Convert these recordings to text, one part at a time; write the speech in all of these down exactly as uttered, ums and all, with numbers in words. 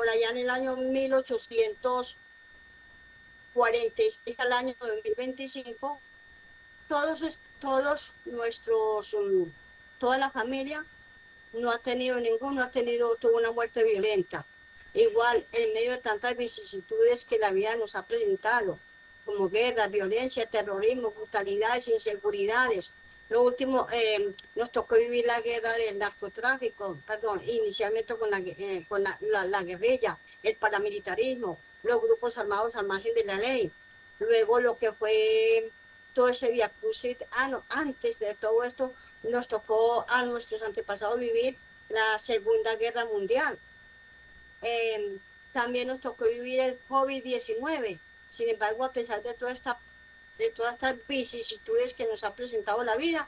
por allá en el año mil ochocientos cuarenta y seis al año dos mil veinticinco, todos, todos nuestros, um, toda la familia no ha tenido ninguno, ha tenido, tuvo una muerte violenta. Igual, en medio de tantas vicisitudes que la vida nos ha presentado, como guerra, violencia, terrorismo, brutalidades, inseguridades. Lo último, eh, nos tocó vivir la guerra del narcotráfico, perdón, inicialmente con la, eh, con la, la, la guerrilla, el paramilitarismo, los grupos armados al margen de la ley. Luego lo que fue todo ese viacrucis, ah, no, antes de todo esto, nos tocó a nuestros antepasados vivir la Segunda Guerra Mundial. Eh, también nos tocó vivir el COVID diecinueve. Sin embargo, a pesar de, toda esta, de todas estas vicisitudes que nos ha presentado la vida,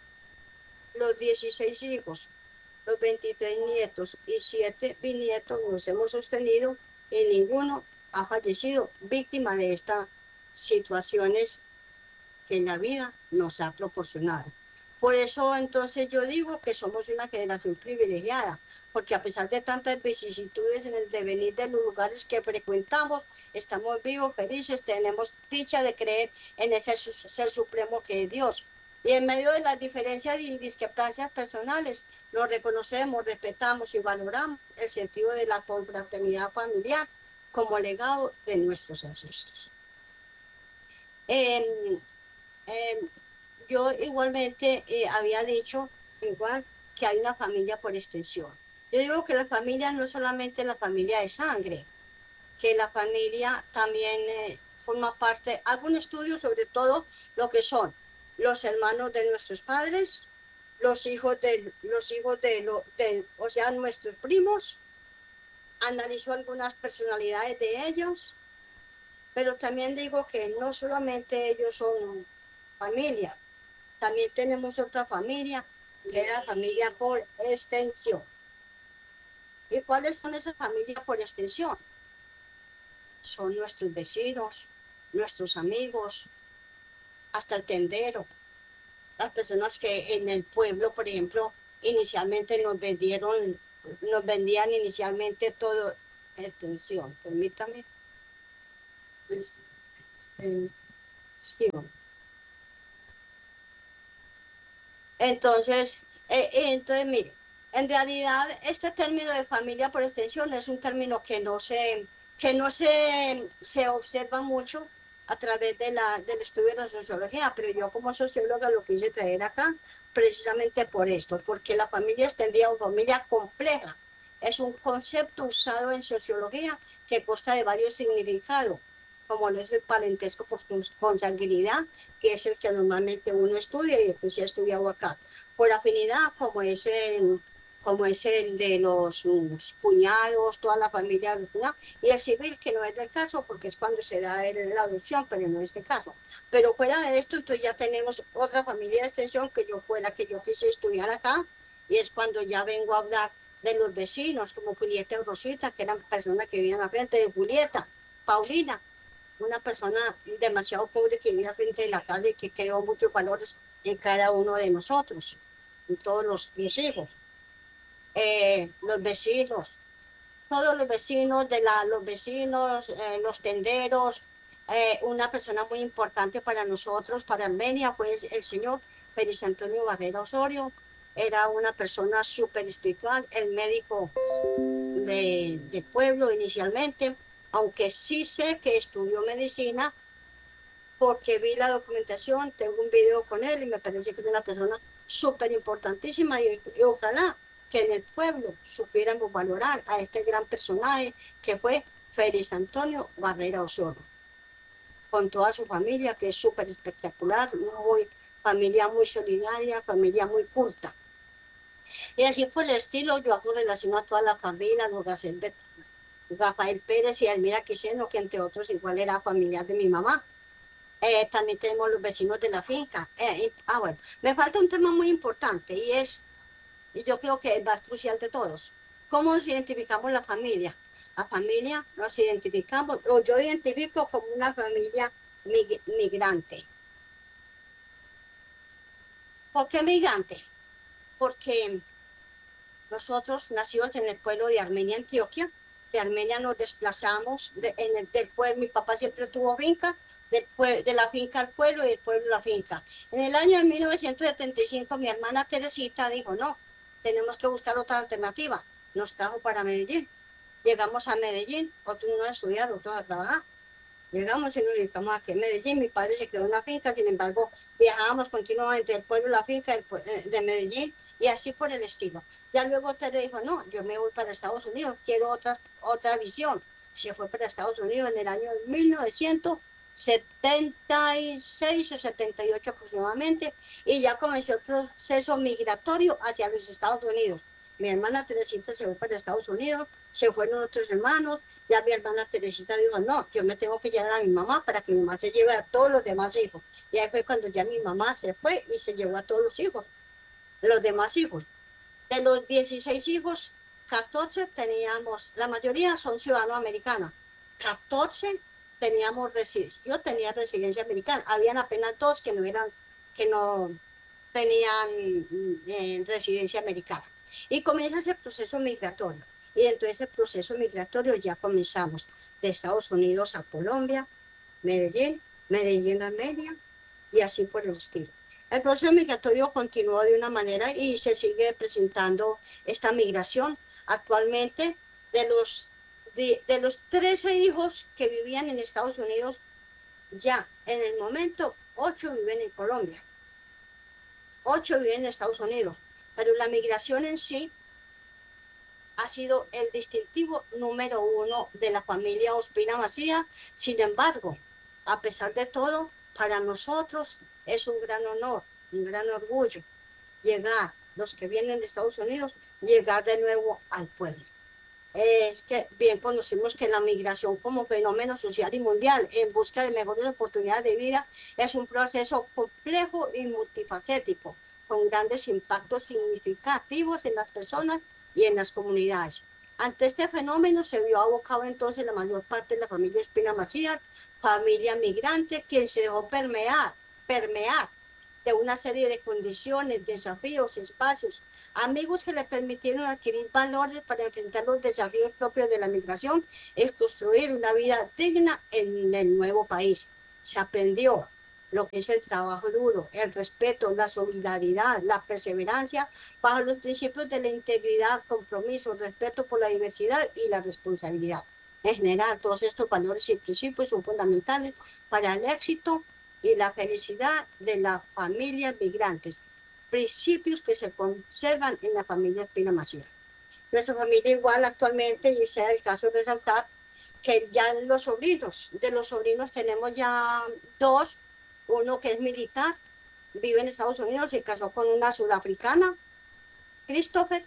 los dieciséis hijos, los veintitrés nietos y siete bisnietos nos hemos sostenido y ninguno ha fallecido víctima de estas situaciones que la vida nos ha proporcionado. Por eso entonces yo digo que somos una generación privilegiada, porque a pesar de tantas vicisitudes en el devenir de los lugares que frecuentamos, estamos vivos, felices, tenemos dicha de creer en ese ser supremo que es Dios. Y en medio de las diferencias y discrepancias personales, lo reconocemos, respetamos y valoramos el sentido de la confraternidad familiar como legado de nuestros ancestros. Eh, eh, yo igualmente eh, había dicho igual que hay una familia por extensión. Yo digo que la familia no es solamente la familia de sangre, que la familia también eh, forma parte, hago un estudio sobre todo lo que son los hermanos de nuestros padres, los hijos de los hijos de, lo, de o sea, nuestros primos, analizo algunas personalidades de ellos, pero también digo que no solamente ellos son familia, también tenemos otra familia, que es la familia por extensión. ¿Y cuáles son esas familias por extensión? Son nuestros vecinos, nuestros amigos, hasta el tendero, las personas que en el pueblo, por ejemplo, inicialmente nos vendieron, nos vendían inicialmente todo extensión. Permítame. Extensión. Entonces, eh, eh, entonces, mire, en realidad este término de familia por extensión es un término que no se, que no se, se observa mucho a través de la, del estudio de la sociología, pero yo como socióloga lo quise traer acá precisamente por esto, porque la familia extendida o familia compleja es un concepto usado en sociología que consta de varios significados, como no es el parentesco por consanguinidad, que es el que normalmente uno estudia y el que se ha estudiado acá, por afinidad, como es el, como es el de los um, cuñados, toda la familia, y el civil, que no es del caso, porque es cuando se da el, la adopción, pero no es este caso. Pero fuera de esto, entonces ya tenemos otra familia de extensión que yo fue la que yo quise estudiar acá, y es cuando ya vengo a hablar de los vecinos, como Julieta y Rosita, que eran personas que vivían al frente de Julieta, Paulina, una persona demasiado pobre que vivía frente de la casa y que creó muchos valores en cada uno de nosotros, en todos los, los hijos, eh, los vecinos, todos los vecinos, de la, los vecinos, eh, los tenderos, eh, una persona muy importante para nosotros, para Armenia, fue el señor Félix Antonio Barrera Osorio, era una persona súper espiritual, el médico de, de pueblo inicialmente, aunque sí sé que estudió medicina, porque vi la documentación, tengo un video con él y me parece que es una persona súper importantísima y, y ojalá que en el pueblo supiéramos valorar a este gran personaje que fue Félix Antonio Barrera Osorio, con toda su familia que es súper espectacular, muy, familia muy solidaria, familia muy culta. Y así por el estilo yo hago relación a toda la familia, los de Rafael Pérez y Elmira Quiseno, que entre otros igual era familiar de mi mamá. Eh, también tenemos los vecinos de la finca. Eh, y, ah, bueno, me falta un tema muy importante y es, y yo creo que es más crucial de todos. ¿Cómo nos identificamos la familia? La familia nos identificamos, o yo identifico como una familia mig migrante. ¿Por qué migrante? Porque nosotros, nacidos en el pueblo de Armenia, Antioquia, de Armenia nos desplazamos de, en el, del pueblo. Mi papá siempre tuvo finca, del pue- de la finca al pueblo y del pueblo a la finca. En el año de mil novecientos setenta y cinco, mi hermana Teresita dijo, no, tenemos que buscar otra alternativa. Nos trajo para Medellín. Llegamos a Medellín, otro no a estudiar, otro a trabajar. Llegamos y nos dedicamos aquí en Medellín. Mi padre se quedó en una finca, sin embargo, viajábamos continuamente del pueblo a la finca del pue- eh, de Medellín y así por el estilo. Ya luego Tere dijo, no, yo me voy para Estados Unidos, quiero otra, otra visión. Se fue para Estados Unidos en el año mil novecientos setenta y seis o setenta y ocho aproximadamente, y ya comenzó el proceso migratorio hacia los Estados Unidos. Mi hermana Teresita se fue para Estados Unidos, se fueron otros hermanos, ya mi hermana Teresita dijo, no, yo me tengo que llevar a mi mamá para que mi mamá se lleve a todos los demás hijos. Y ahí fue cuando ya mi mamá se fue y se llevó a todos los hijos, los demás hijos. De los dieciséis hijos, catorce teníamos, la mayoría son ciudadanos americanos, catorce teníamos residencia, yo tenía residencia americana, habían apenas dos que no eran, que no tenían eh, residencia americana. Y comienza ese proceso migratorio. Y dentro de ese proceso migratorio ya comenzamos de Estados Unidos a Colombia, Medellín, Medellín a Armenia y así por el estilo. El proceso migratorio continuó de una manera y se sigue presentando esta migración. Actualmente, de los, de, de los trece hijos que vivían en Estados Unidos, ya en el momento, ocho viven en Colombia, ocho viven en Estados Unidos, pero la migración en sí ha sido el distintivo número uno de la familia Ospina Macía. Sin embargo, a pesar de todo, para nosotros es un gran honor, un gran orgullo llegar, los que vienen de Estados Unidos, llegar de nuevo al pueblo. Es que bien conocimos que la migración como fenómeno social y mundial en busca de mejores oportunidades de vida es un proceso complejo y multifacético, con grandes impactos significativos en las personas y en las comunidades. Ante este fenómeno se vio abocado entonces la mayor parte de la familia Espina Macías, familia migrante, quien se dejó permear, permear de una serie de condiciones, desafíos, espacios, amigos que le permitieron adquirir valores para enfrentar los desafíos propios de la migración, es construir una vida digna en el nuevo país. Se aprendió lo que es el trabajo duro, el respeto, la solidaridad, la perseverancia, bajo los principios de la integridad, compromiso, respeto por la diversidad y la responsabilidad. En general, todos estos valores y principios son fundamentales para el éxito y la felicidad de las familias migrantes, principios que se conservan en la familia Espina Macía. Nuestra familia igual actualmente, y sea el caso de resaltar, que ya los sobrinos, de los sobrinos tenemos ya dos, uno que es militar, vive en Estados Unidos, se casó con una sudafricana, Christopher,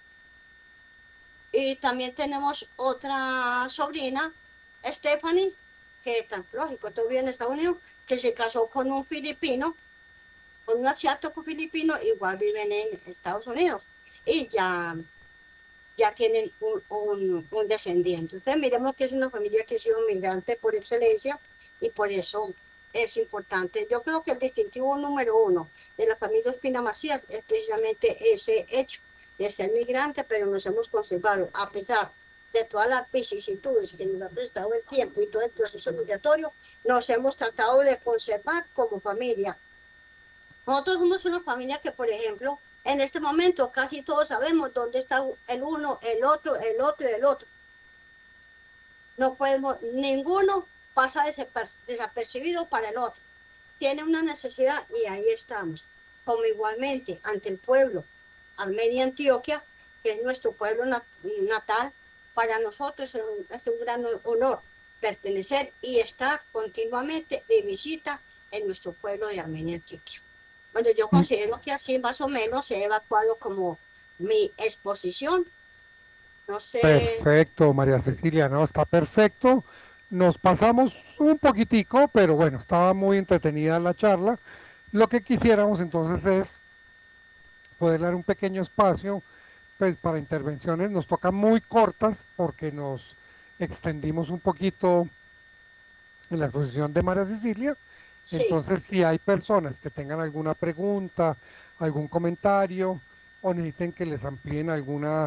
y también tenemos otra sobrina, Stephanie, que tan lógico, todavía en Estados Unidos, que se casó con un filipino, con un asiático filipino, igual viven en Estados Unidos y ya, ya tienen un, un, un descendiente. Entonces miremos que es una familia que ha sido migrante por excelencia y por eso es importante. Yo creo que el distintivo número uno de la familia Ospina Macías es precisamente ese hecho de ser migrante, pero nos hemos conservado, a pesar de todas las vicisitudes que nos ha prestado el tiempo y todo el proceso migratorio, nos hemos tratado de conservar como familia. Nosotros somos una familia que, por ejemplo, en este momento casi todos sabemos dónde está el uno, el otro, el otro y el otro. No podemos, ninguno pasa desapercibido para el otro. Tiene una necesidad y ahí estamos. Como igualmente ante el pueblo Armenia Antioquia, que es nuestro pueblo natal, para nosotros es un, es un gran honor pertenecer y estar continuamente de visita en nuestro pueblo de Armenia Antioquia. Bueno, yo Mm, considero que así más o menos he evacuado como mi exposición. No sé, Perfecto, María Cecilia, no, está perfecto. Nos pasamos un poquitico, pero bueno, estaba muy entretenida la charla. Lo que quisiéramos entonces es poder dar un pequeño espacio pues, para intervenciones. Nos tocan muy cortas porque nos extendimos un poquito en la exposición de María Cecilia. sí, Entonces, si hay personas que tengan alguna pregunta, algún comentario o necesiten que les amplíen alguna,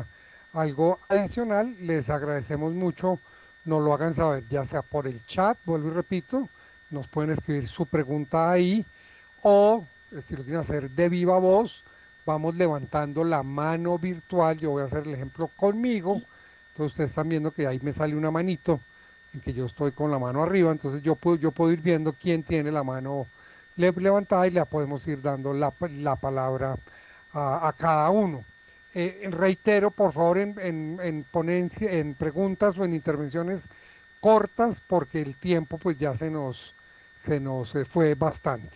algo adicional, les agradecemos mucho, nos lo hagan saber, ya sea por el chat, vuelvo y repito, nos pueden escribir su pregunta ahí, o eh, si lo quieren hacer de viva voz, vamos levantando la mano virtual, yo voy a hacer el ejemplo conmigo, entonces ustedes están viendo que ahí me sale una manito, en que yo estoy con la mano arriba, entonces yo puedo, yo puedo ir viendo quién tiene la mano le- levantada y le podemos ir dando la, la palabra a, a cada uno. Eh, reitero, por favor, en, en, en ponencia, en preguntas o en intervenciones cortas, porque el tiempo pues ya se nos, se nos eh, fue bastante.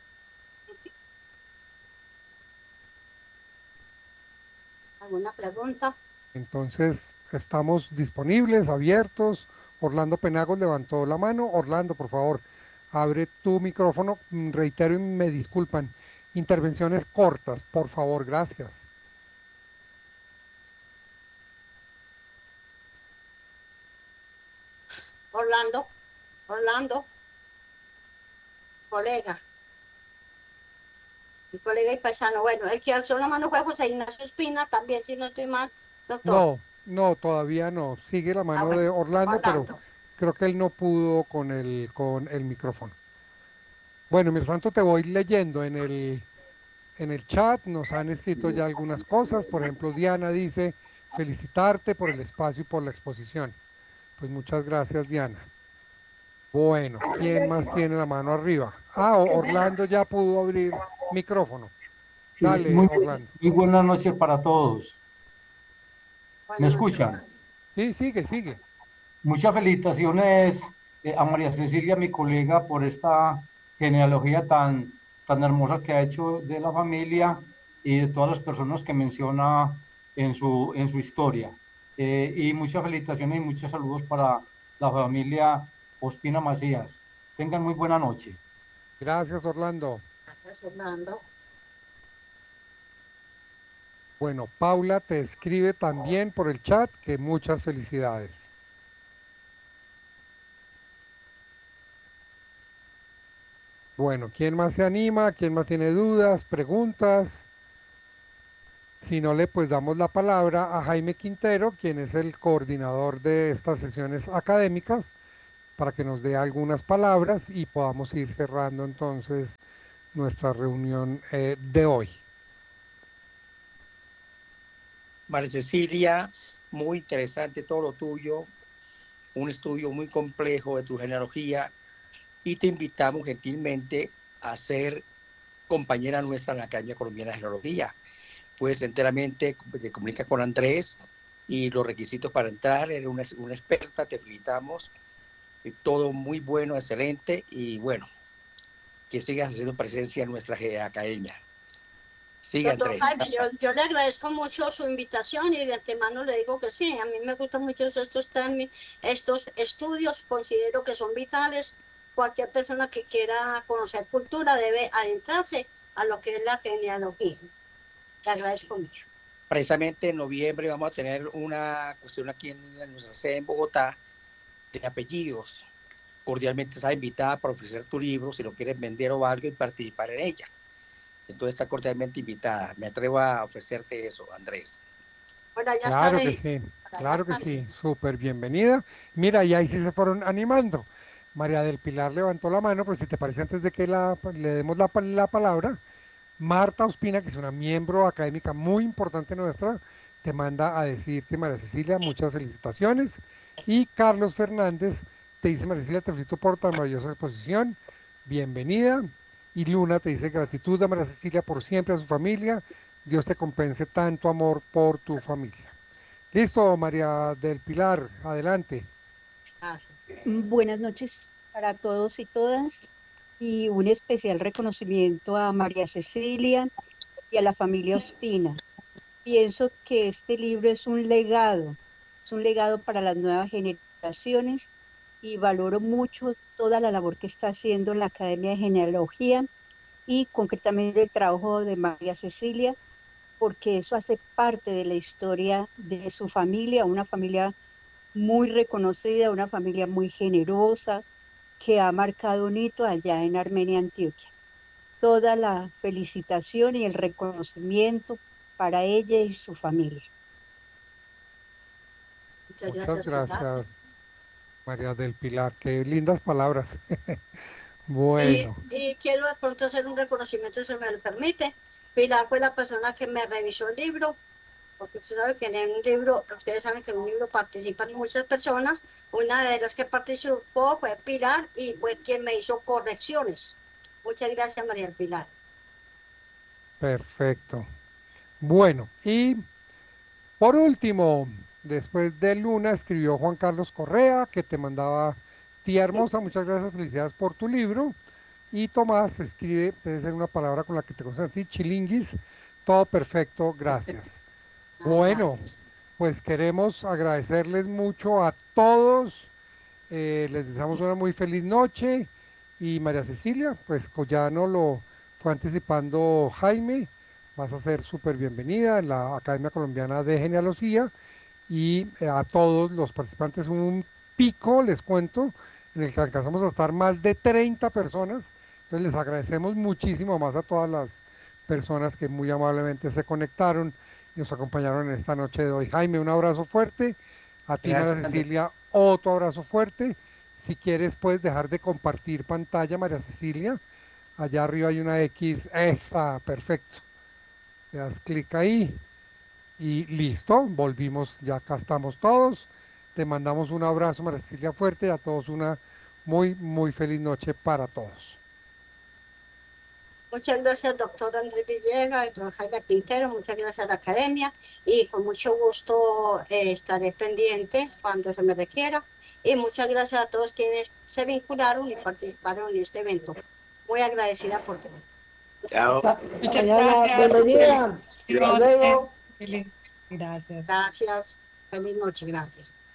¿Alguna pregunta? Entonces, estamos disponibles, abiertos. Orlando Penagos levantó la mano. Orlando, por favor, abre tu micrófono. Mm, Reitero y me disculpan. Intervenciones cortas, por favor, gracias. Orlando, Orlando, colega, mi colega y paisano. Bueno, el que alzó la mano fue José Ignacio Espina, también, si no estoy mal, doctor. No, no, todavía no. Sigue la Ah, mano bueno, de Orlando, pero Orlando. creo que él no pudo con el, con el micrófono. Bueno, mientras tanto te voy leyendo en el, en el chat, nos han escrito ya algunas cosas. Por ejemplo, Diana dice, felicitarte por el espacio y por la exposición. Pues muchas gracias, Diana. Bueno, ¿quién más tiene la mano arriba? Ah, O- Orlando ya pudo abrir micrófono. Sí, Dale, muy, Orlando. muy buenas noches para todos. ¿Me Buenas noches, escuchan? Orlando. Sí, sigue, sigue. Muchas felicitaciones eh, a María Cecilia, mi colega, por esta genealogía tan, tan hermosa que ha hecho de la familia y de todas las personas que menciona en su, en su historia. Eh, y muchas felicitaciones y muchos saludos para la familia Ospina Macías. Tengan muy buena noche. Gracias, Orlando. Gracias, Orlando. Bueno, Paula te escribe también por el chat que muchas felicidades. Bueno, ¿quién más se anima? ¿Quién más tiene dudas, preguntas? Si no le, pues damos la palabra a Jaime Quintero, quien es el coordinador de estas sesiones académicas, para que nos dé algunas palabras y podamos ir cerrando entonces nuestra reunión eh, de hoy. María Cecilia, muy interesante todo lo tuyo, un estudio muy complejo de tu genealogía y te invitamos gentilmente a ser compañera nuestra en la Academia Colombiana de Genealogía. Puedes enteramente, te comunica con Andrés y los requisitos para entrar, eres una, una experta, te felicitamos, todo muy bueno, excelente y bueno, que sigas haciendo presencia en nuestra academia. Sigue, Doctor Andrés. Jaime, yo, yo le agradezco mucho su invitación y de antemano le digo que sí, a mí me gustan mucho estos términos, estos estudios, considero que son vitales. Cualquier persona que quiera conocer cultura debe adentrarse a lo que es la genealogía. Le agradezco mucho. Precisamente en noviembre vamos a tener una cuestión aquí en nuestra sede en Bogotá de apellidos. Cordialmente estás invitada para ofrecer tu libro si lo quieres vender o algo y participar en ella. Entonces está cordialmente invitada. Me atrevo a ofrecerte eso, Andrés. Bueno, ya Claro que estaré. sí, Ya claro que estaré. sí, súper bienvenida. Mira, y ahí sí se fueron animando. María del Pilar levantó la mano, pero si te parece, antes de que la, le demos la, la palabra, Marta Ospina, que es una miembro académica muy importante nuestra, te manda a decirte, María Cecilia, muchas felicitaciones. Y Carlos Fernández te dice, María Cecilia, te felicito por tan maravillosa exposición, bienvenida. Y Luna te dice, gratitud a María Cecilia por siempre, a su familia. Dios te compense tanto amor por tu familia. Listo, María del Pilar, adelante. Gracias. Buenas noches para todos y todas y un especial reconocimiento a María Cecilia y a la familia Ospina. Pienso que este libro es un legado, es un legado para las nuevas generaciones y valoro mucho toda la labor que está haciendo la Academia de Genealogía y concretamente el trabajo de María Cecilia, porque eso hace parte de la historia de su familia, una familia muy reconocida, una familia muy generosa que ha marcado un hito allá en Armenia, Antioquia. Toda la felicitación y el reconocimiento para ella y su familia. Muchas Muchas gracias, Pilar. gracias, María del Pilar. Qué lindas palabras. Y, Bueno, y quiero de pronto hacer un reconocimiento, si me lo permite. Pilar fue la persona que me revisó el libro, porque usted sabe que en un libro, ustedes saben que en un libro participan muchas personas. Una de las que participó fue Pilar y fue quien me hizo correcciones. Muchas gracias, María del Pilar. perfecto. Bueno, y por último, después de Luna escribió Juan Carlos Correa, que te mandaba, tía hermosa, muchas gracias, felicidades por tu libro. Y Tomás escribe, debe ser una palabra con la que te conocen a ti, chilinguis, todo perfecto, gracias. Ay, Bueno, gracias. pues queremos agradecerles mucho a todos, eh, les deseamos una muy feliz noche y María Cecilia, pues co- ya no lo fue anticipando Jaime, vas a ser súper bienvenida en la Academia Colombiana de Genealogía y eh, a todos los participantes un pico, les cuento, en el que alcanzamos a estar más de treinta personas. Entonces les agradecemos muchísimo más a todas las personas que muy amablemente se conectaron y nos acompañaron en esta noche de hoy. Jaime, un abrazo fuerte. A ti, María Gracias, Andrés. Cecilia, otro abrazo fuerte. Si quieres, puedes dejar de compartir pantalla, María Cecilia. Allá arriba hay una X. Esa, perfecto. Le das clic ahí. Y listo, volvimos, ya acá estamos todos. Te mandamos un abrazo, María Cecilia, fuerte y a todos una muy, muy feliz noche para todos. Muchas gracias, doctor Andrés Villegas, doctor Jaime Quintero, muchas gracias a la academia y con mucho gusto eh, estaré pendiente cuando se me requiera. Y muchas gracias a todos quienes se vincularon y participaron en este evento. Muy agradecida por todo. Chao. Muchas Mañana, gracias. bienvenida. Feliz Hasta noche. luego. Feliz- Gracias. Gracias. Feliz noche. Gracias.